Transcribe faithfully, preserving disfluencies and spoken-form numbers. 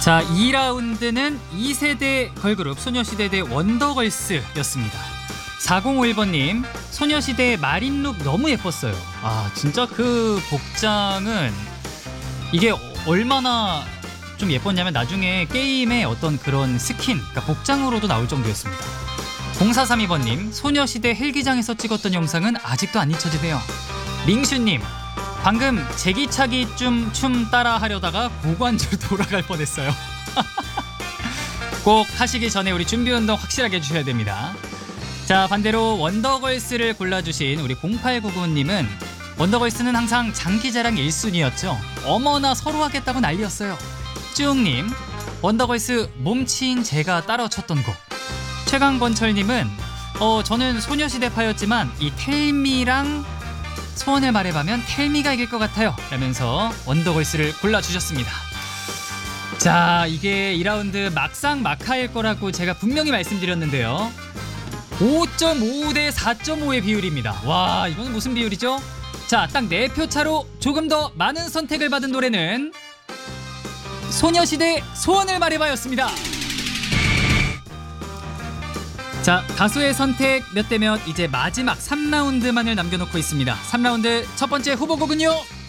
자, 이 라운드는 이 세대 걸그룹 소녀시대 대 원더걸스였습니다. 사공오일 번님, 소녀시대의 마린룩 너무 예뻤어요. 아, 진짜 그 복장은 이게 얼마나 좀 예뻤냐면 나중에 게임의 어떤 그런 스킨, 그러니까 복장으로도 나올 정도였습니다. 공사삼이 번님, 소녀시대 헬기장에서 찍었던 영상은 아직도 안 잊혀지네요. 링슈님, 방금 제기차기 좀 춤 따라 하려다가 고관절 돌아갈 뻔했어요. 꼭 하시기 전에 우리 준비 운동 확실하게 해주셔야 됩니다. 자, 반대로 원더걸스를 골라주신 우리 공팔구구님은 원더걸스는 항상 장기자랑 일 순위였죠. 어머나 서로 하겠다고 난리였어요. 쭈웅님, 원더걸스 몸치인 제가 따라 췄던 곡. 최강건철님은 어 저는 소녀시대파였지만 이 텔미랑 소원을 말해보면 텔미가 이길 것 같아요 라면서 원더걸스를 골라주셨습니다. 자, 이게 이 라운드 막상 막하일 거라고 제가 분명히 말씀드렸는데요. 오 점 오 대 사 점 오의 비율입니다. 와, 이건 무슨 비율이죠? 자, 딱 네 표 차로 조금 더 많은 선택을 받은 노래는 소녀시대 소원을 말해봐였습니다. 자, 다수의 선택 몇 대 몇, 이제 마지막 삼 라운드만을 남겨놓고 있습니다. 삼 라운드 첫 번째 후보곡은요,